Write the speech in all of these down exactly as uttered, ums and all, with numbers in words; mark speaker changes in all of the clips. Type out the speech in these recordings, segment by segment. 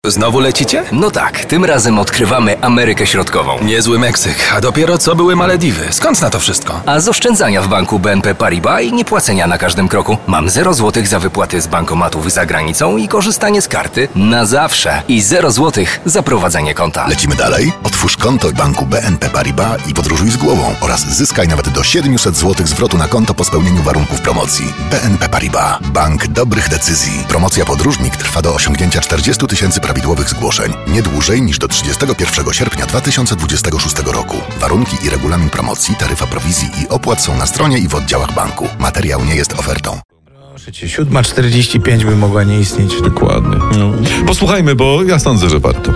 Speaker 1: Znowu lecicie?
Speaker 2: No tak, tym razem odkrywamy Amerykę Środkową.
Speaker 1: Niezły Meksyk, a dopiero co były Malediwy. Skąd na to wszystko?
Speaker 2: A z oszczędzania w banku B N P Paribas i niepłacenia na każdym kroku. Mam zero złotych za wypłaty z bankomatów za granicą i korzystanie z karty na zawsze. I zero złotych za prowadzenie konta.
Speaker 3: Lecimy dalej? Otwórz konto w banku B N P Paribas i podróżuj z głową oraz zyskaj nawet do siedemset złotych zwrotu na konto po spełnieniu warunków promocji. B N P Paribas. Bank dobrych decyzji. Promocja Podróżnik trwa do osiągnięcia czterdziestu tysięcy prawidłowych zgłoszeń. Nie dłużej niż do trzydziestego pierwszego sierpnia dwa tysiące dwudziestego szóstego roku. Warunki i regulamin promocji, taryfa prowizji i opłat są na stronie i w oddziałach banku. Materiał nie jest ofertą.
Speaker 4: Proszę cię, siódma czterdzieści pięć by mogła nie istnieć.
Speaker 5: Dokładnie. No. Posłuchajmy, bo ja sądzę, że warto.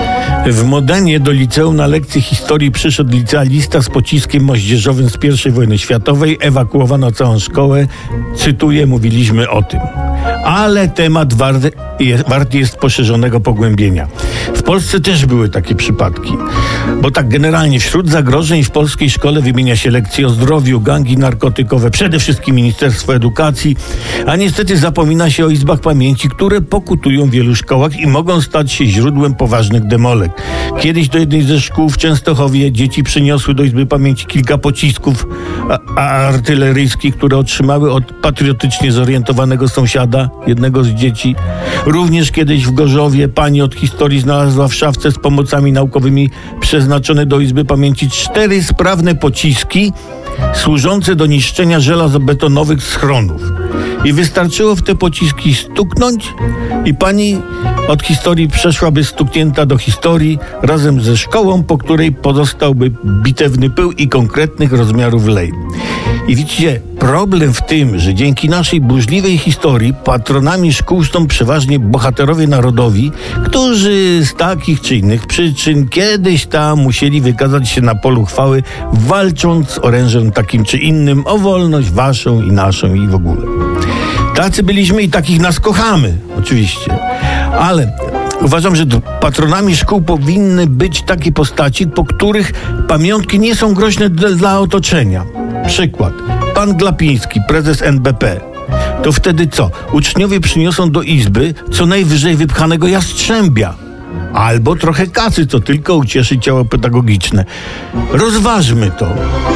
Speaker 6: W Modenie do liceum na lekcję historii przyszedł licealista z pociskiem moździerzowym z pierwszej wojny światowej. Ewakuowano całą szkołę. Cytuję, mówiliśmy o tym. Ale temat wart jest, wart jest poszerzonego pogłębienia. W Polsce też były takie przypadki. Bo tak generalnie wśród zagrożeń w polskiej szkole wymienia się lekcje o zdrowiu, gangi narkotykowe, przede wszystkim Ministerstwo Edukacji, a niestety zapomina się o izbach pamięci, które pokutują w wielu szkołach i mogą stać się źródłem poważnych demolek. Kiedyś do jednej ze szkół w Częstochowie dzieci przyniosły do izby pamięci kilka pocisków a, a artyleryjskich, które otrzymały od patriotycznie zorientowanego sąsiada, jednego z dzieci. Również kiedyś w Gorzowie pani od historii znalazła w szafce z pomocami naukowymi przeznaczone do izby pamięci cztery sprawne pociski służące do niszczenia żelazobetonowych schronów. I wystarczyło w te pociski stuknąć i pani od historii przeszłaby stuknięta do historii razem ze szkołą, po której pozostałby bitewny pył i konkretnych rozmiarów lej. I widzicie, problem w tym, że dzięki naszej burzliwej historii patronami szkół są przeważnie bohaterowie narodowi, którzy z takich czy innych przyczyn kiedyś tam musieli wykazać się na polu chwały, walcząc z orężem takim czy innym o wolność waszą i naszą i w ogóle. Tacy byliśmy i takich nas kochamy, oczywiście. Ale uważam, że patronami szkół powinny być takie postaci, po których pamiątki nie są groźne dla, dla otoczenia. Przykład. Pan Glapiński, prezes N B P. To wtedy co? Uczniowie przyniosą do izby co najwyżej wypchanego jastrzębia. Albo trochę kasy, co tylko ucieszy ciało pedagogiczne. Rozważmy to.